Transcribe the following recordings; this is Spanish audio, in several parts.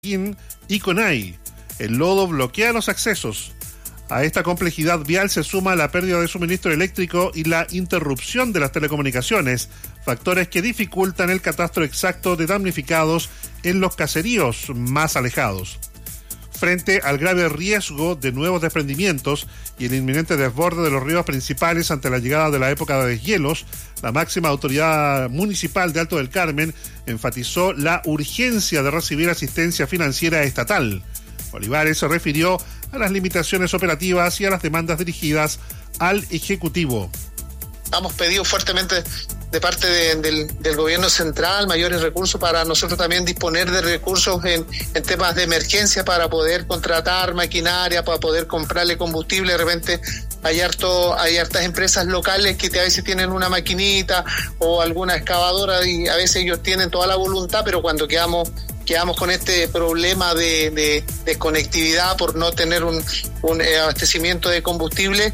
y Conay. El lodo bloquea los accesos. A esta complejidad vial se suma la pérdida de suministro eléctrico y la interrupción de las telecomunicaciones, factores que dificultan el catastro exacto de damnificados en los caseríos más alejados. Frente al grave riesgo de nuevos desprendimientos y el inminente desborde de los ríos principales ante la llegada de la época de deshielos, la máxima autoridad municipal de Alto del Carmen enfatizó la urgencia de recibir asistencia financiera estatal. Olivares se refirió a las limitaciones operativas y a las demandas dirigidas al Ejecutivo. Hemos pedido fuertemente de parte del gobierno central mayores recursos para nosotros también disponer de recursos en temas de emergencia para poder contratar maquinaria, para poder comprarle combustible. De repente hay hartas empresas locales que a veces tienen una maquinita o alguna excavadora y a veces ellos tienen toda la voluntad, pero cuando quedamos con este problema de conectividad por no tener un abastecimiento de combustible,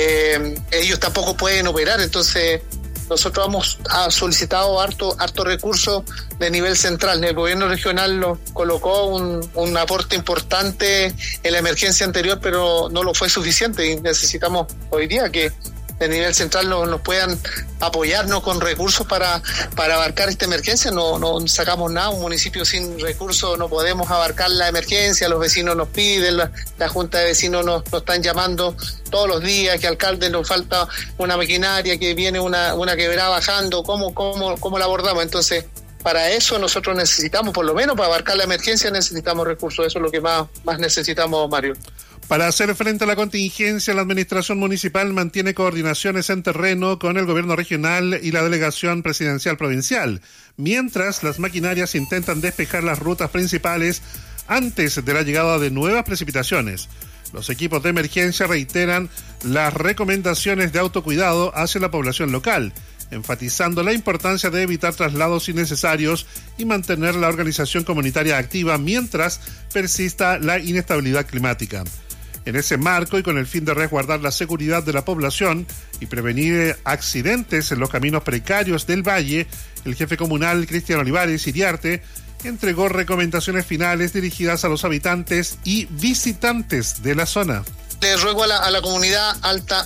ellos tampoco pueden operar. Entonces nosotros hemos solicitado harto recurso de nivel central. El gobierno regional nos colocó un aporte importante en la emergencia anterior, pero no lo fue suficiente y necesitamos hoy día que de nivel central nos puedan apoyarnos con recursos para abarcar esta emergencia. No sacamos nada, un municipio sin recursos no podemos abarcar la emergencia, los vecinos nos piden, la junta de vecinos nos están llamando todos los días, que alcalde nos falta una maquinaria, que viene una quebrada bajando, ¿cómo la abordamos? Entonces, para eso nosotros necesitamos, por lo menos para abarcar la emergencia, necesitamos recursos. Eso es lo que más necesitamos, Mario. Para hacer frente a la contingencia, la administración municipal mantiene coordinaciones en terreno con el gobierno regional y la delegación presidencial provincial, mientras las maquinarias intentan despejar las rutas principales antes de la llegada de nuevas precipitaciones. Los equipos de emergencia reiteran las recomendaciones de autocuidado hacia la población local, enfatizando la importancia de evitar traslados innecesarios y mantener la organización comunitaria activa mientras persista la inestabilidad climática. En ese marco y con el fin de resguardar la seguridad de la población y prevenir accidentes en los caminos precarios del valle, el jefe comunal Cristian Olivares Iriarte entregó recomendaciones finales dirigidas a los habitantes y visitantes de la zona. Le ruego a la comunidad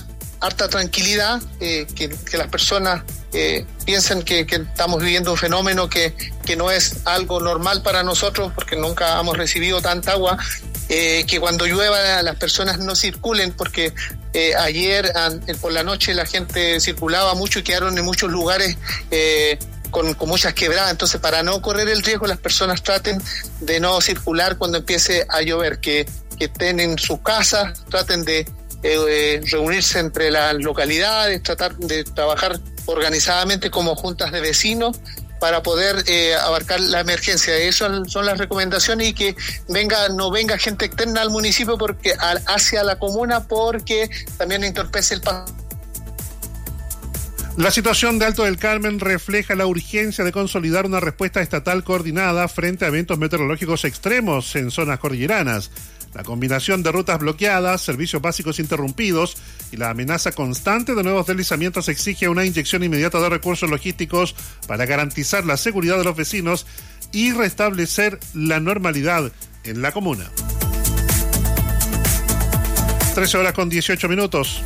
harta tranquilidad, que las personas piensen que estamos viviendo un fenómeno que no es algo normal para nosotros porque nunca hemos recibido tanta agua, que cuando llueva las personas no circulen porque ayer por la noche la gente circulaba mucho y quedaron en muchos lugares con muchas quebradas. Entonces, para no correr el riesgo, las personas traten de no circular cuando empiece a llover, que estén en sus casas, traten de reunirse entre las localidades, tratar de trabajar organizadamente como juntas de vecinos para poder abarcar la emergencia. Esas son las recomendaciones, y que no venga gente externa al municipio hacia la comuna, porque también entorpece el paso. La situación de Alto del Carmen refleja la urgencia de consolidar una respuesta estatal coordinada frente a eventos meteorológicos extremos en zonas cordilleranas. La combinación de rutas bloqueadas, servicios básicos interrumpidos y la amenaza constante de nuevos deslizamientos exige una inyección inmediata de recursos logísticos para garantizar la seguridad de los vecinos y restablecer la normalidad en la comuna. 13:18.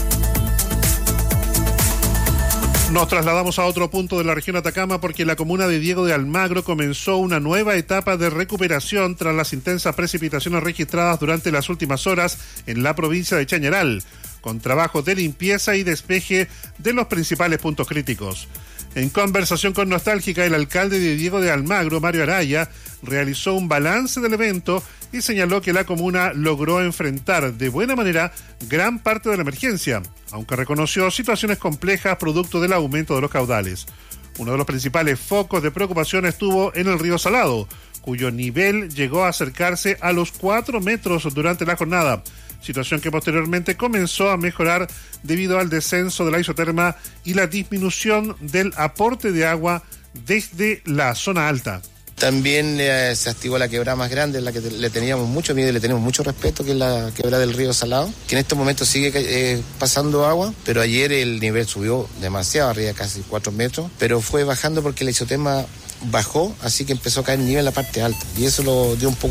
Nos trasladamos a otro punto de la región Atacama porque la comuna de Diego de Almagro comenzó una nueva etapa de recuperación tras las intensas precipitaciones registradas durante las últimas horas en la provincia de Chañaral, con trabajos de limpieza y despeje de los principales puntos críticos. En conversación con Nostálgica, el alcalde de Diego de Almagro, Mario Araya, realizó un balance del evento y señaló que la comuna logró enfrentar de buena manera gran parte de la emergencia, aunque reconoció situaciones complejas producto del aumento de los caudales. Uno de los principales focos de preocupación estuvo en el río Salado, cuyo nivel llegó a acercarse a los 4 metros durante la jornada, situación que posteriormente comenzó a mejorar debido al descenso de la isoterma y la disminución del aporte de agua desde la zona alta. También se activó la quebrada más grande, la que le teníamos mucho miedo y le tenemos mucho respeto, que es la quebrada del río Salado, que en estos momentos sigue pasando agua, pero ayer el nivel subió demasiado, arriba casi 4 metros, pero fue bajando porque el isoterma bajó, así que empezó a caer nieve en la parte alta y eso lo dio un poco